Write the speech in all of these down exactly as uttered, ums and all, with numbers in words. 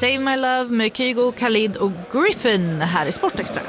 Save My Love med Kygo, Khalid och Griffin här i Sportextra.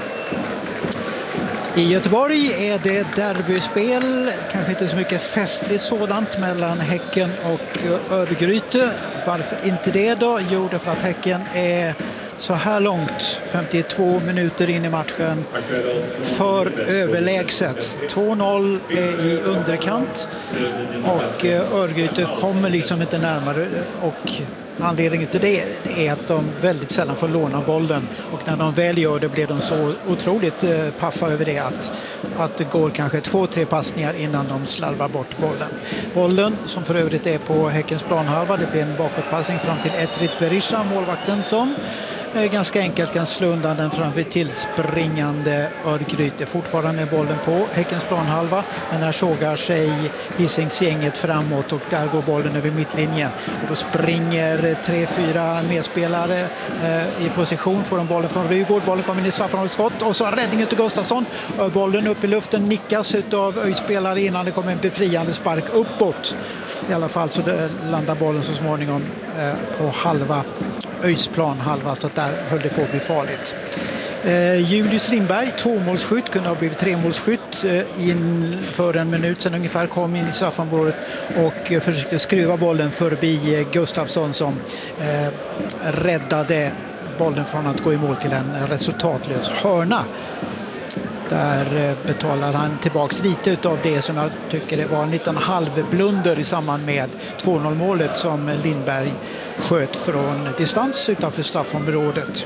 I Göteborg är det derbyspel, kanske inte så mycket festligt sådant, mellan Häcken och Örgryte. Varför inte det då? Jo, det för att Häcken är så här långt, femtiotvå minuter in i matchen, för överlägset. två noll är i underkant och Örgryte kommer liksom inte närmare, och anledningen till det är att de väldigt sällan får låna bollen, och när de väl gör det blir de så otroligt paffa över det att, att det går kanske två, tre passningar innan de slarvar bort bollen. Bollen, som för övrigt är på Häckens planhalva, det blir en bakåtpassning fram till Etrit Berisha, målvakten, som ganska enkelt kan slå undan den framför tillspringande Örgryte. Fortfarande är bollen på Häckens planhalva, men här sågar sig Hisingsgänget framåt och där går bollen över mittlinjen. Och då springer tre, fyra medspelare eh, i position, får de bollen från Rygård. Bollen kommer in i straffområdesskott och så räddningen till Gustafsson. Bollen upp i luften nickas av Öj-spelare innan det kommer en befriande spark uppåt. I alla fall så landar bollen så småningom eh, på halva Öjs planhalva, så att där höll det på att bli farligt. Eh, Julius Lindberg, tvåmålsskytt, kunde ha blivit tremålsskytt eh, in för en minut sedan ungefär, kom in i straffområdet och eh, försökte skruva bollen förbi eh, Gustafsson, som eh, räddade bollen från att gå i mål till en resultatlös hörna. Där betalar han tillbaks lite av det som jag tycker det var en liten halvblunder i samband med två noll-målet som Lindberg sköt från distans utanför straffområdet.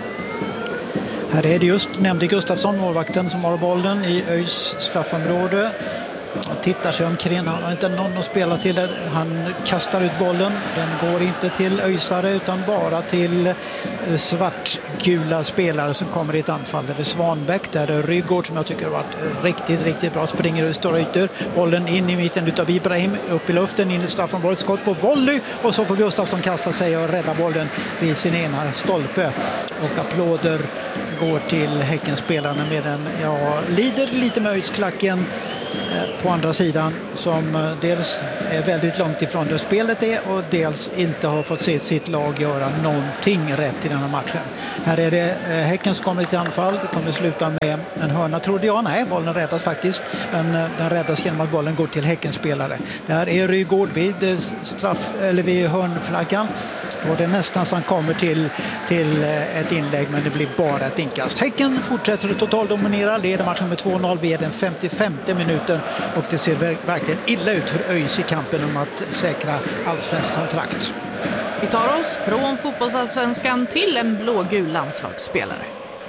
Här är det just, nämnde Gustafsson, målvakten, som har bollen i Öjs straffområde. Han tittar sig omkring, han har inte någon att spela till. Han kastar ut bollen, den går inte till öjsare utan bara till svartgula spelare som kommer i ett anfall. Det är Svanbäck, där är Rygård, som jag tycker har varit riktigt, riktigt bra, springer ur stora ytor. Bollen in i mitten utav Ibrahim, upp i luften, in i straffområdet, skott på volley, och så får Gustafsson kasta sig och rädda bollen vid sin ena stolpe. Och applåder går till Häckenspelarna, medan jag lider lite med Öjsklacken på andra sidan, som dels är väldigt långt ifrån det spelet är och dels inte har fått se sitt lag göra någonting rätt i den här matchen. Här är det Häcken som kommer till anfall. Det kommer sluta med en hörna, trodde jag. Nej, bollen räddas faktiskt, men den räddas genom att bollen går till Häckens spelare. Där är Rygård vid straff, eller vid hörnflaggan, och det är nästan som kommer till, till ett inlägg, men det blir bara ett inkast. Häcken fortsätter att totaldominera, leder matchen med två noll vid den femtiofemte minuten, och det ser verkligen illa ut för Öjs i kampen om att säkra allsvensk kontrakt. Vi tar oss från fotbollsallsvenskan till en blågul landslagsspelare.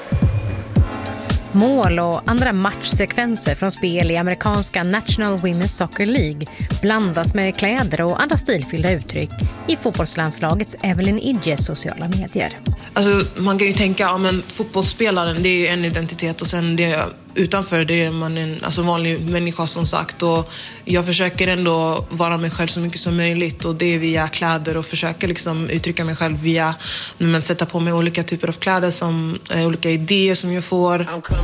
Mål och andra matchsekvenser från spel i amerikanska National Women's Soccer League blandas med kläder och andra stilfyllda uttryck i fotbollslandslagets Evelyn Idjes sociala medier. Alltså, man kan ju tänka, ja, men fotbollsspelaren, det är ju en identitet, och sen det utanför, det är man en alltså vanlig människa, som sagt, och jag försöker ändå vara mig själv så mycket som möjligt, och det är via kläder, och försöka liksom uttrycka mig själv via men sätta på mig olika typer av kläder, som eh, olika idéer som jag får.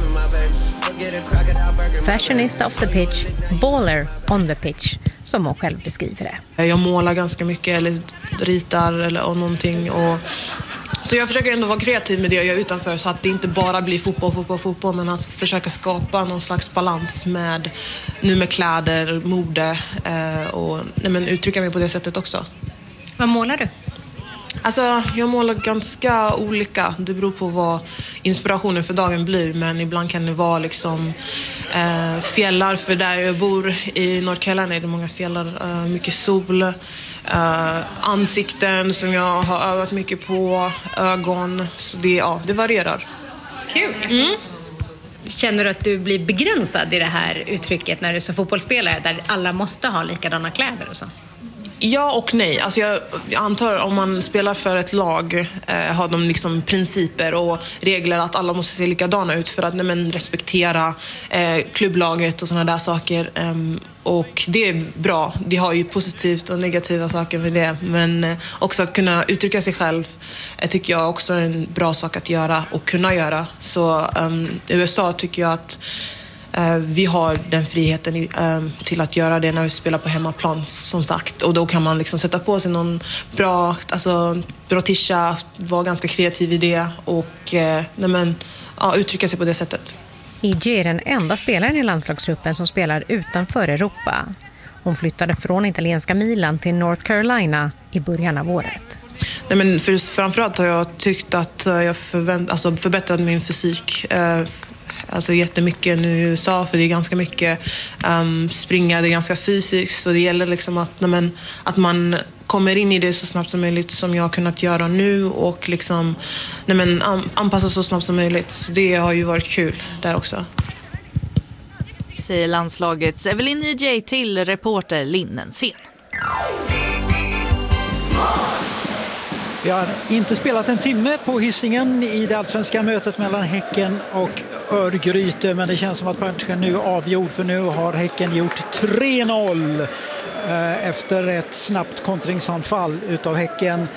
Fashionista off the pitch, baller on the pitch, som hon själv beskriver det. Jag målar ganska mycket, eller ritar eller och någonting, och så jag försöker ändå vara kreativ med det jag gör utanför, så att det inte bara blir fotboll, fotboll, fotboll, men att försöka skapa någon slags balans med, nu med kläder, mode, eh, och nej, men uttrycka mig på det sättet också. Vad målar du? Alltså, jag målar ganska olika. Det beror på vad inspirationen för dagen blir. Men ibland kan det vara liksom eh, fjällar. För där jag bor i North Carolina är det många fjällar. Eh, mycket sol. Eh, ansikten som jag har övat mycket på. Ögon. Så det, ja, det varierar. Kul! Mm. Känner du att du blir begränsad i det här uttrycket när du är så fotbollsspelare, där alla måste ha likadana kläder och så? Ja och nej. Alltså jag, jag antar om man spelar för ett lag eh, har de liksom principer och regler att alla måste se likadana ut för att nej, men, respektera eh, klubblaget och sådana där saker. Um, och det är bra. Det har ju positivt och negativa saker med det. Men eh, också att kunna uttrycka sig själv eh, tycker jag också är en bra sak att göra och kunna göra. Så um, i U S A tycker jag att eh, vi har den friheten eh, till att göra det när vi spelar på hemmaplan, som sagt. Och då kan man liksom sätta på sig någon bra, alltså, bra tisha, vara ganska kreativ i det och eh, nej men, ja, uttrycka sig på det sättet. Ige är den enda spelaren i landslagstruppen som spelar utanför Europa. Hon flyttade från italienska Milan till North Carolina i början av året. Nej, men för, framförallt har jag tyckt att jag förvänt, alltså förbättrat min fysik eh, alltså jättemycket nu i U S A, för det är ganska mycket um, springa, det är ganska fysiskt, så det gäller liksom att, nej, men, att man kommer in i det så snabbt som möjligt, som jag har kunnat göra nu, och liksom, nej, men, anpassa så snabbt som möjligt. Så det har ju varit kul där också. Säger landslagets Evelyn Ige till reporter Linnensén. Vi har inte spelat en timme på Hisingen i det allsvenska mötet mellan Häcken och Örgryte, men det känns som att matchen nu är avgjord, för nu har Häcken gjort tre noll efter ett snabbt kontringsanfall utav Häcken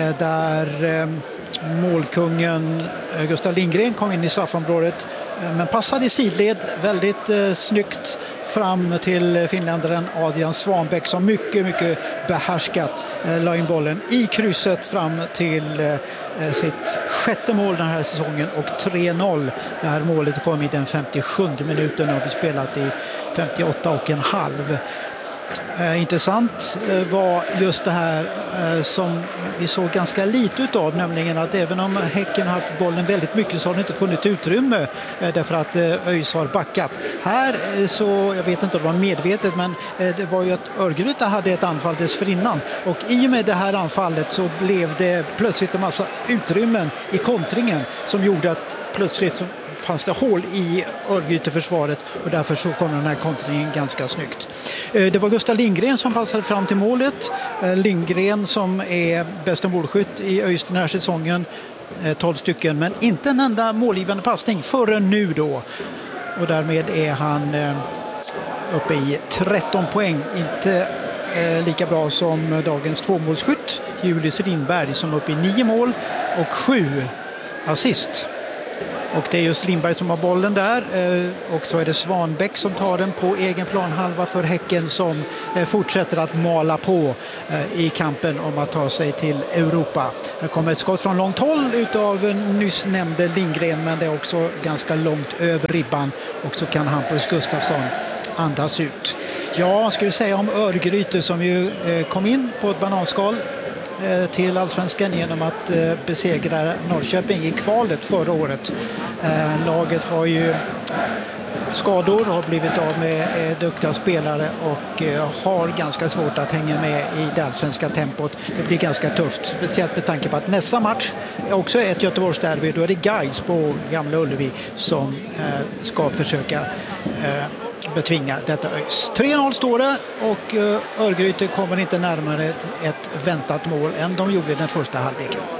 där målkungen Gustav Lindgren kom in i straffområdet, men passade i sidled väldigt eh, snyggt fram till finländaren Adrian Svanbäck, som mycket, mycket behärskat eh, la in bollen i krysset fram till eh, sitt sjätte mål den här säsongen, och tre noll. Det här målet kom i den femtiosjunde minuten och vi spelat i femtioåtta och en halv. Eh, intressant eh, var just det här eh, som vi såg ganska lite utav, nämligen att även om Häcken har haft bollen väldigt mycket så har det inte funnits utrymme eh, därför att eh, ÖIS har backat. Här eh, så, jag vet inte om det var medvetet, men eh, det var ju att Örgryte hade ett anfall dessförinnan, och i och med det här anfallet så blev det plötsligt en massa utrymmen i kontringen som gjorde att plötsligt så fanns det hål i Örgryte-försvaret, och därför så kom den här kontringen ganska snyggt. Det var Gustav Lindgren som passade fram till målet. Lindgren som är bästa målskytt i ÖIS den här säsongen, tolv stycken, men inte en enda målgivande passning förrän nu då. Och därmed är han uppe i tretton poäng, inte lika bra som dagens tvåmålsskytt Julius Lindberg som är uppe i nio mål och sju assist. Och det är just Lindberg som har bollen där, och så är det Svanbäck som tar den på egen planhalva för Häcken, som fortsätter att mala på i kampen om att ta sig till Europa. Det kommer ett skott från långt håll utav nyss nämnde Lindgren, men det är också ganska långt över ribban, och så kan Hampus Gustafsson andas ut. Ja, vad ska vi säga om Örgryte som ju kom in på ett bananskal till allsvenskan genom att besegra Norrköping i kvalet förra året. Laget har ju skador, har blivit av med duktiga spelare och har ganska svårt att hänga med i det allsvenska tempot. Det blir ganska tufft, speciellt med tanke på att nästa match är också ett Göteborgsderby. Då är det Gais på Gamla Ullevi som ska försöka betvinga detta ÖIS. tre noll står det, och Örgryte kommer inte närmare ett, ett väntat mål än de gjorde i den första halvleken.